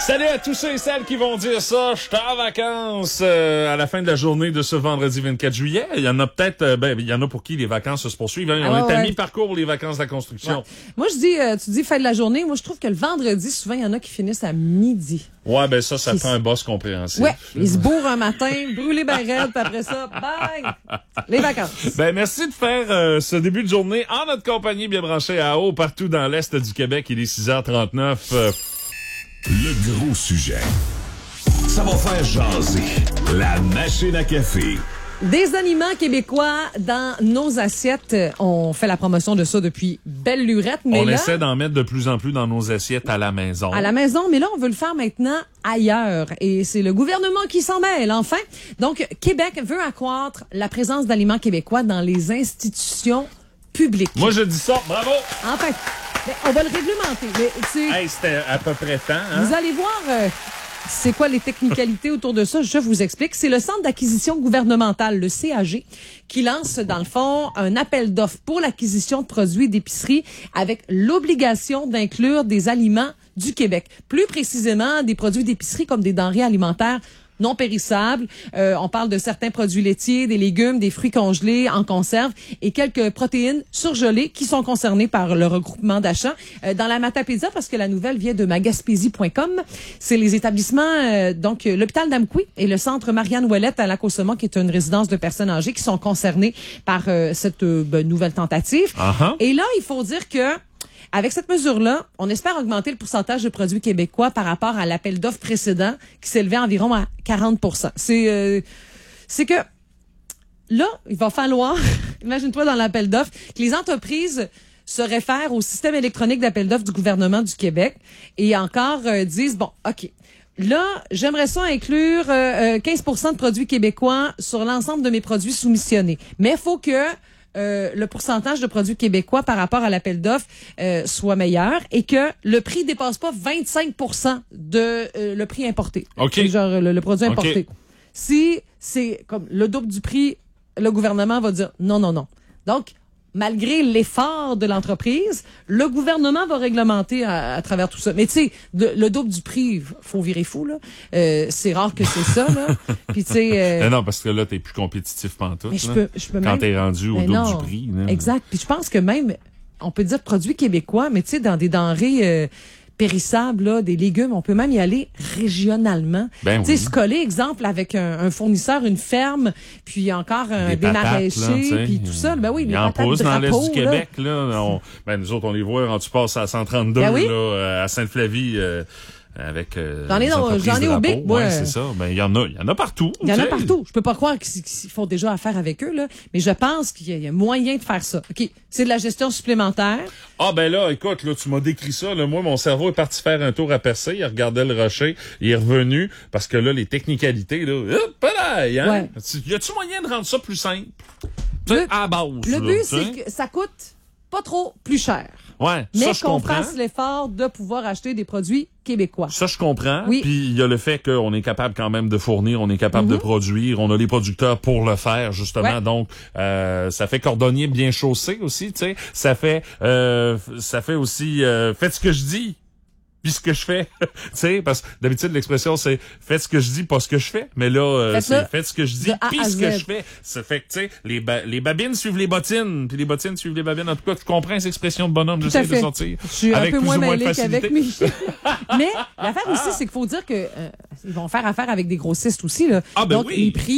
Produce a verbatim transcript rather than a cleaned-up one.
Salut à tous ceux et celles qui vont dire ça. Je suis en vacances euh, à la fin de la journée de ce vendredi vingt-quatre juillet. Il y en a peut-être, euh, ben, il y en a pour qui les vacances se poursuivent. Hein. Ah On ouais, est à ouais. mi-parcours les vacances de la construction. Ouais. Moi, je dis, euh, tu dis fin de la journée. Moi, je trouve que le vendredi, souvent, il y en a qui finissent à midi. Ouais, ben ça, ça Qui fait un boss compréhensif. Ouais, ils se bourrent un matin, brûlent les barrettes, puis après ça, bang! Les vacances. Ben, merci de faire euh, ce début de journée en notre compagnie bien branchée à haut partout dans l'Est du Québec. Il est six heures trente-neuf. Euh... Le gros sujet. Ça va faire jaser. La machine à café. Des aliments québécois dans nos assiettes. On fait la promotion de ça depuis belle lurette, mais On là, essaie d'en mettre de plus en plus dans nos assiettes à la maison. à la maison, mais là, on veut le faire maintenant ailleurs. Et c'est le gouvernement qui s'en mêle, enfin. Donc, Québec veut accroître la présence d'aliments québécois dans les institutions publiques. Moi, je dis ça. Bravo! Enfin, ben, on va le réglementer. Mais, tu sais, Hey, c'était à peu près temps, hein? vous allez voir... euh, c'est quoi les technicalités autour de ça? Je vous explique. C'est le Centre d'acquisition gouvernementale, le C A G, qui lance, dans le fond, un appel d'offres pour l'acquisition de produits d'épicerie avec l'obligation d'inclure des aliments du Québec. Plus précisément, des produits d'épicerie comme des denrées alimentaires non périssables. Euh, on parle de certains produits laitiers, des légumes, des fruits congelés en conserve et quelques protéines surgelées qui sont concernées par le regroupement d'achat. Euh, dans la Matapédia, parce que la nouvelle vient de magaspésie point com, c'est les établissements, euh, donc euh, l'hôpital d'Amqui et le centre Marianne Ouellette à Lac-Saumon, qui est une résidence de personnes âgées, qui sont concernés par euh, cette euh, ben, nouvelle tentative. Uh-huh. Et là, il faut dire que avec cette mesure-là, on espère augmenter le pourcentage de produits québécois par rapport à l'appel d'offres précédent qui s'élevait environ à quarante pour cent. C'est euh, c'est que là, il va falloir, imagine-toi dans l'appel d'offres, que les entreprises se réfèrent au système électronique d'appel d'offres du gouvernement du Québec et encore euh, disent, bon, OK, là, j'aimerais ça inclure euh, quinze pour cent de produits québécois sur l'ensemble de mes produits soumissionnés. Mais il faut que Euh, le pourcentage de produits québécois par rapport à l'appel d'offres euh, soit meilleur et que le prix dépasse pas vingt-cinq pour cent de euh, le prix importé. OK. C'est genre le, le produit importé. OK. Si c'est comme le double du prix, le gouvernement va dire non, non, non. Donc, malgré l'effort de l'entreprise, le gouvernement va réglementer à, à travers tout ça. Mais tu sais, le double du prix, faut virer fou, là. Euh, c'est rare que c'est ça, là. Puis tu sais... Euh, non, parce que là, t'es plus compétitif pantoute. mais je là. peux, je peux Quand même... t'es rendu au Mais double non, du prix. Là. Exact. Puis je pense que même, on peut dire produits québécois, mais tu sais, dans des denrées euh, périssables, là, des légumes, on peut même y aller régionalement. Ben tu sais, oui. se coller, exemple, avec un, un fournisseur, une ferme, puis encore un Des des patates, là, maraîchers, tu sais. puis tout ça. Ben oui, Il les en patates pousse dans l'Est drapeaux, du là. Québec. Là. On, ben, nous autres, on les voit quand tu passes à cent trente-deux, Ben oui. là, à Sainte-Flavie, euh, avec euh, J'en ai les dans- entreprises j'en ai au drapeaux. Bic, moi. Ouais, c'est ça. Ben, il y en a, il y en a partout. Il y en tu a sais. partout. Je peux pas croire qu'ils qu'ils font déjà affaire avec eux, là. Mais je pense qu'il y a- il y a moyen de faire ça. OK. C'est de la gestion supplémentaire. Ah ben là, écoute, là, tu m'as décrit ça. Là, moi, mon cerveau est parti faire un tour à Percé. Il regardait le rocher. Il est revenu parce que là, les technicalités, là, hop là, hein? Ouais. Y a-tu moyen de rendre ça plus simple? Tu sais, Le- à la base. Le là, but, tu sais. c'est que ça coûte pas trop plus cher. Ouais, Mais ça, je qu'on comprends. fasse l'effort de pouvoir acheter des produits québécois. Ça, je comprends. Oui. Puis il y a le fait qu'on est capable quand même de fournir, on est capable de produire, on a les producteurs pour le faire, justement. Ouais. Donc, euh, ça fait cordonnier bien chaussé aussi, tu sais. Ça fait, euh, ça fait aussi, euh, faites ce que je dis. Puis ce que je fais, tu sais, parce que d'habitude l'expression c'est faites ce que je dis, pas ce que je fais, mais là euh, Faites-le c'est faites ce que je dis, de A puis à ce que Z. je fais. Ça fait que tu sais les ba- les babines suivent les bottines, puis les bottines suivent les babines. En tout cas, tu comprends cette expression de bonhomme, Tout à j'essaie de fait. sortir Je suis un avec peu plus moins ou moins de mêlée facilité. qu'avec mes chiens. Mais l'affaire aussi, c'est qu'il faut dire que euh, ils vont faire affaire avec des grossistes aussi, là. Ah, ben Donc, oui. les prix